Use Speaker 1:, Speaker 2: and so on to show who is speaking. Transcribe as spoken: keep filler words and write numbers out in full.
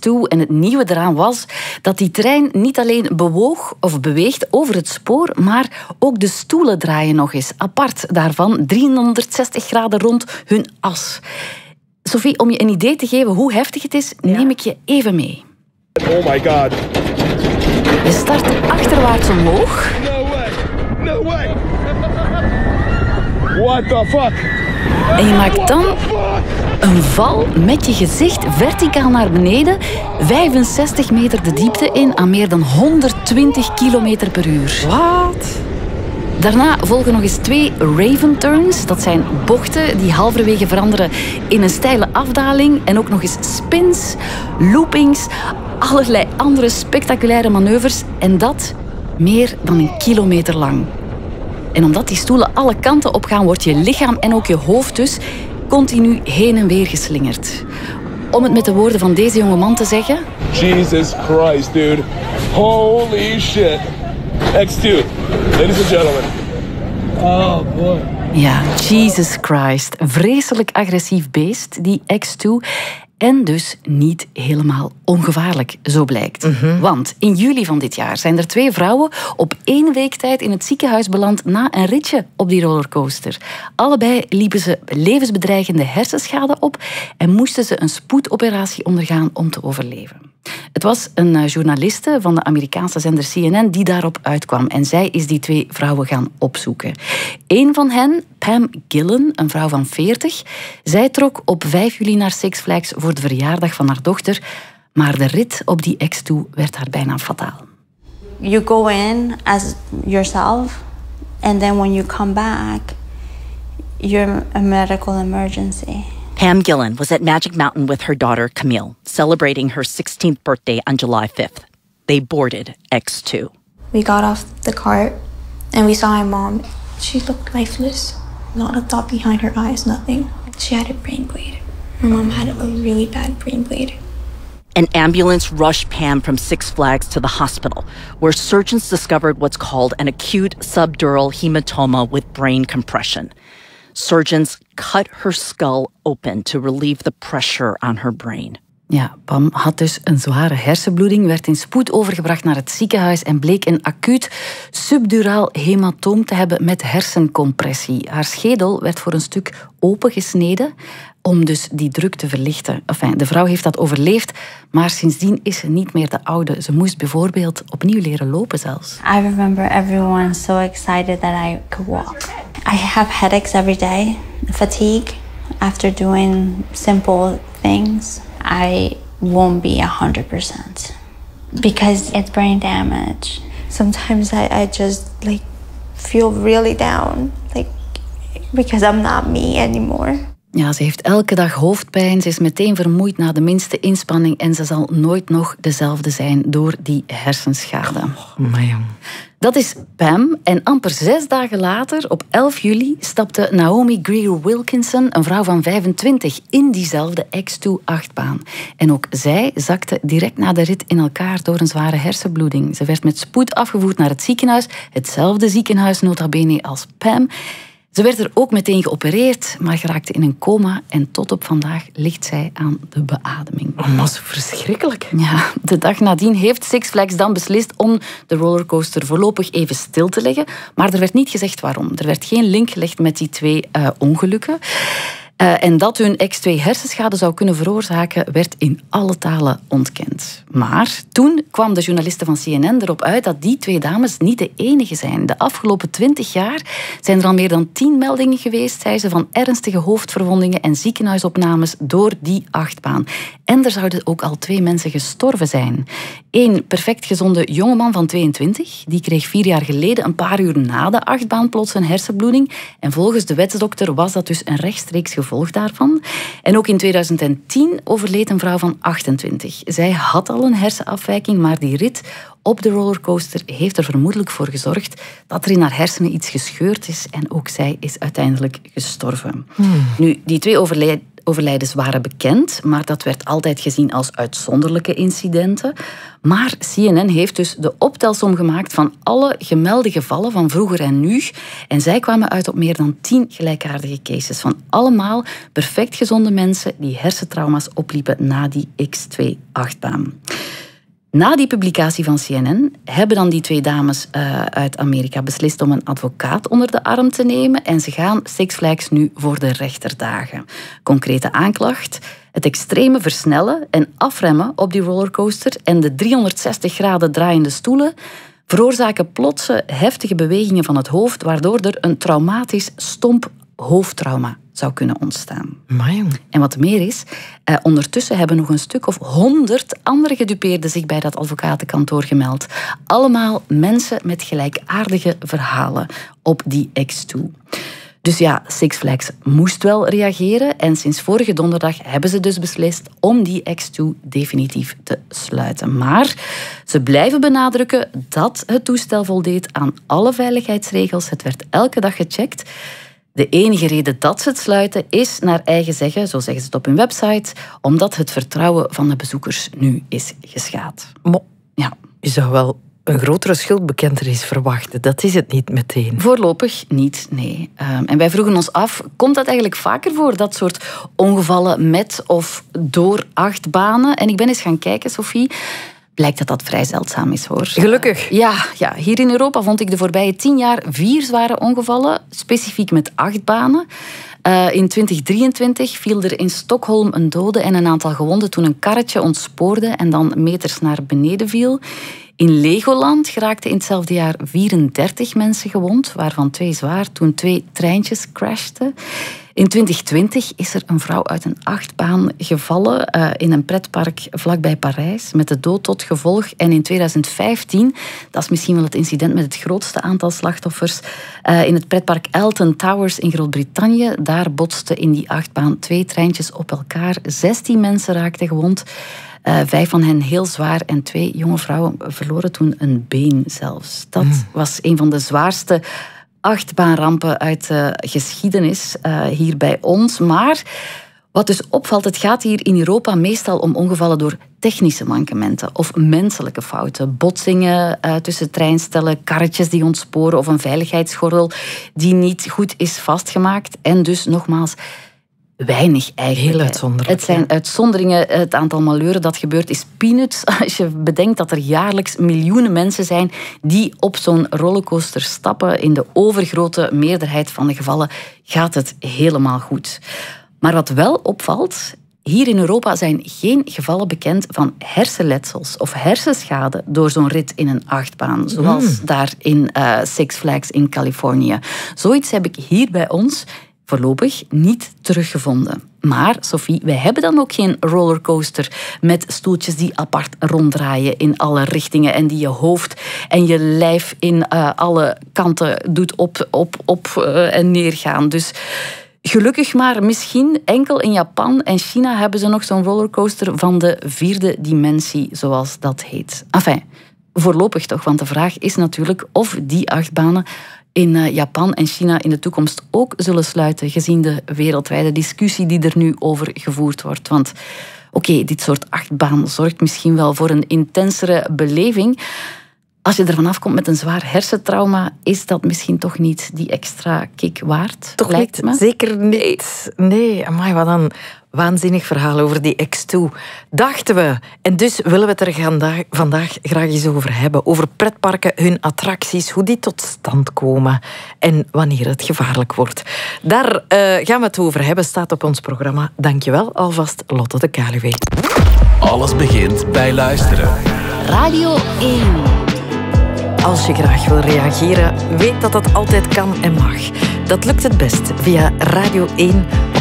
Speaker 1: twee. En het nieuwe eraan was dat die trein niet alleen bewoog of beweegt over het spoor, maar ook de stoelen draaien nog eens apart daarvan, driehonderdzestig graden rond hun as. Sophie, om je een idee te geven hoe heftig het is, neem ik je even mee.
Speaker 2: Oh my god.
Speaker 1: Je start achterwaarts omhoog.
Speaker 2: No way. No way. What the fuck?
Speaker 1: En je maakt dan een val met je gezicht verticaal naar beneden, vijfenzestig meter de diepte in aan meer dan honderdtwintig kilometer per uur.
Speaker 3: Wat?
Speaker 1: Daarna volgen nog eens twee Raven turns. Dat zijn bochten die halverwege veranderen in een steile afdaling. En ook nog eens spins, loopings, allerlei andere spectaculaire manoeuvres. En dat meer dan een kilometer lang. En omdat die stoelen alle kanten op gaan, wordt je lichaam en ook je hoofd dus continu heen en weer geslingerd. Om het met de woorden van deze jonge man te zeggen...
Speaker 2: Jesus Christ, dude. Holy shit. X twee, ladies and gentlemen. Oh boy.
Speaker 1: Ja, Jesus Christ. Vreselijk agressief beest, die X twee. En dus niet helemaal ongevaarlijk, zo blijkt. Mm-hmm. Want in juli van dit jaar zijn er twee vrouwen op één week tijd in het ziekenhuis beland na een ritje op die rollercoaster. Allebei liepen ze levensbedreigende hersenschade op en moesten ze een spoedoperatie ondergaan om te overleven. Het was een journaliste van de Amerikaanse zender C N N die daarop uitkwam. En zij is die twee vrouwen gaan opzoeken. Eén van hen, Pam Gillen, een vrouw van veertig. Zij trok op vijf juli naar Six Flags voor de verjaardag van haar dochter. Maar de rit op die X twee werd haar bijna fataal.
Speaker 4: You go in as yourself. And then when you come back, you're a medical emergency.
Speaker 5: Pam Gillen was at Magic Mountain with her daughter, Camille, celebrating her sixteenth birthday on July fifth. They boarded X two.
Speaker 6: We got off the cart and we saw my mom. She looked lifeless. Not a thought behind her eyes, nothing. She had a brain bleed. My mom had a really bad brain bleed.
Speaker 5: An ambulance rushed Pam from Six Flags to the hospital, where surgeons discovered what's called an acute subdural hematoma with brain compression. Surgeons cut her skull open to relieve the pressure on her brain.
Speaker 1: Ja, Pam had dus een zware hersenbloeding, werd in spoed overgebracht naar het ziekenhuis en bleek een acuut subduraal hematoom te hebben met hersencompressie. Haar schedel werd voor een stuk opengesneden om dus die druk te verlichten. Enfin, de vrouw heeft dat overleefd, maar sindsdien is ze niet meer de oude. Ze moest bijvoorbeeld opnieuw leren lopen zelfs.
Speaker 4: I remember everyone so excited that I could walk. I have headaches every day, fatigue after doing simple things. I won't be one hundred percent because it's brain damage.
Speaker 6: Sometimes I, I just like feel really down, like because I'm not me anymore.
Speaker 1: Ja, ze heeft elke dag hoofdpijn, ze is meteen vermoeid na de minste inspanning en ze zal nooit nog dezelfde zijn door die hersenschade.
Speaker 3: Oh, maar jong.
Speaker 1: Dat is Pam. En amper zes dagen later, op elf juli, stapte Naomi Greer-Wilkinson, een vrouw van vijfentwintig, in diezelfde X twee achtbaan. En ook zij zakte direct na de rit in elkaar door een zware hersenbloeding. Ze werd met spoed afgevoerd naar het ziekenhuis, hetzelfde ziekenhuis nota bene als Pam. Ze werd er ook meteen geopereerd, maar geraakte in een coma en tot op vandaag ligt zij aan de beademing.
Speaker 3: Oh, dat is verschrikkelijk.
Speaker 1: Ja, de dag nadien heeft Six Flags dan beslist om de rollercoaster voorlopig even stil te leggen, maar er werd niet gezegd waarom. Er werd geen link gelegd met die twee uh, ongelukken. Uh, en dat hun X twee hersenschade zou kunnen veroorzaken, werd in alle talen ontkend. Maar toen kwam de journaliste van C N N erop uit dat die twee dames niet de enige zijn. De afgelopen twintig jaar zijn er al meer dan tien meldingen geweest, zei ze, van ernstige hoofdverwondingen en ziekenhuisopnames door die achtbaan. En er zouden ook al twee mensen gestorven zijn. Eén perfect gezonde jongeman van tweeëntwintig, die kreeg vier jaar geleden, een paar uur na de achtbaan, plots een hersenbloeding. En volgens de wetsdokter was dat dus een rechtstreeks gevolg daarvan. En ook in tweeduizend tien overleed een vrouw van achtentwintig. Zij had al een hersenafwijking, maar die rit op de rollercoaster heeft er vermoedelijk voor gezorgd dat er in haar hersenen iets gescheurd is en ook zij is uiteindelijk gestorven. Hmm. Nu, die twee overleden overlijdens waren bekend, maar dat werd altijd gezien als uitzonderlijke incidenten. Maar C N N heeft dus de optelsom gemaakt van alle gemelde gevallen van vroeger en nu. En zij kwamen uit op meer dan tien gelijkaardige cases van allemaal perfect gezonde mensen die hersentrauma's opliepen na die X twee achtbaan. Na die publicatie van C N N hebben dan die twee dames uh, uit Amerika beslist om een advocaat onder de arm te nemen en ze gaan Six Flags nu voor de rechter dagen. Concrete aanklacht: het extreme versnellen en afremmen op die rollercoaster en de driehonderdzestig graden draaiende stoelen veroorzaken plotse heftige bewegingen van het hoofd, waardoor er een traumatisch stomp hoofdtrauma zou kunnen ontstaan.
Speaker 3: Amai.
Speaker 1: En wat meer is, eh, ondertussen hebben nog een stuk of honderd andere gedupeerden zich bij dat advocatenkantoor gemeld. Allemaal mensen met gelijkaardige verhalen op die X twee. Dus ja, Six Flags moest wel reageren en sinds vorige donderdag hebben ze dus beslist om die X twee definitief te sluiten. Maar ze blijven benadrukken dat het toestel voldeed aan alle veiligheidsregels. Het werd elke dag gecheckt. De enige reden dat ze het sluiten is, naar eigen zeggen, zo zeggen ze het op hun website, omdat het vertrouwen van de bezoekers nu is geschaad.
Speaker 3: Maar
Speaker 1: ja.
Speaker 3: Je zou wel een grotere schuldbekentenis verwachten. Dat is het niet meteen.
Speaker 1: Voorlopig niet, nee. Um, en wij vroegen ons af, komt dat eigenlijk vaker voor, dat soort ongevallen met of door achtbanen? En ik ben eens gaan kijken, Sophie. Blijkt dat dat vrij zeldzaam is, hoor.
Speaker 3: Gelukkig.
Speaker 1: Ja, ja, hier in Europa vond ik de voorbije tien jaar vier zware ongevallen, specifiek met achtbanen. Uh, in twintig drieëntwintig viel er in Stockholm een dode en een aantal gewonden toen een karretje ontspoorde en dan meters naar beneden viel. In Legoland geraakten in hetzelfde jaar vierendertig mensen gewond, waarvan twee zwaar, toen twee treintjes crashten. In twintig twintig is er een vrouw uit een achtbaan gevallen uh, in een pretpark vlakbij Parijs, met de dood tot gevolg. En in twintig vijftien, dat is misschien wel het incident met het grootste aantal slachtoffers, uh, in het pretpark Alton Towers in Groot-Brittannië, daar botsten in die achtbaan twee treintjes op elkaar. zestien mensen raakten gewond. Uh, vijf van hen heel zwaar en twee jonge vrouwen verloren toen een been zelfs. Dat mm. was een van de zwaarste achtbaanrampen uit de geschiedenis uh, hier bij ons. Maar wat dus opvalt, het gaat hier in Europa meestal om ongevallen door technische mankementen of menselijke fouten. Botsingen uh, tussen treinstellen, karretjes die ontsporen of een veiligheidsgordel die niet goed is vastgemaakt. En dus nogmaals, weinig eigenlijk.
Speaker 3: Heel uitzonderlijk.
Speaker 1: Het zijn uitzonderingen. Het aantal malheuren dat gebeurt is peanuts. Als je bedenkt dat er jaarlijks miljoenen mensen zijn die op zo'n rollercoaster stappen. In de overgrote meerderheid van de gevallen gaat het helemaal goed. Maar wat wel opvalt, hier in Europa zijn geen gevallen bekend van hersenletsels of hersenschade door zo'n rit in een achtbaan, zoals mm. daar in uh, Six Flags in Californië. Zoiets heb ik hier bij ons voorlopig niet teruggevonden. Maar, Sophie, wij hebben dan ook geen rollercoaster met stoeltjes die apart ronddraaien in alle richtingen en die je hoofd en je lijf in uh, alle kanten doet op, op, op uh, en neer gaan. Dus gelukkig maar, misschien enkel in Japan en China hebben ze nog zo'n rollercoaster van de vierde dimensie, zoals dat heet. Enfin, voorlopig toch, want de vraag is natuurlijk of die achtbanen in Japan en China in de toekomst ook zullen sluiten, gezien de wereldwijde discussie die er nu over gevoerd wordt. Want oké, okay, dit soort achtbaan zorgt misschien wel voor een intensere beleving. Als je er vanaf komt met een zwaar hersentrauma, is dat misschien toch niet die extra kick waard?
Speaker 3: Toch niet, me? Zeker niet. Nee, amai, wat een waanzinnig verhaal over die X twee. Dachten we. En dus willen we het er vandaag, vandaag graag eens over hebben. Over pretparken, hun attracties, hoe die tot stand komen en wanneer het gevaarlijk wordt. Daar uh, gaan we het over hebben, staat op ons programma. Dankjewel alvast, Lotte de Kaluwe.
Speaker 7: Alles begint bij luisteren.
Speaker 1: Radio één.
Speaker 3: Als je graag wil reageren, weet dat dat altijd kan en mag. Dat lukt het best via radio één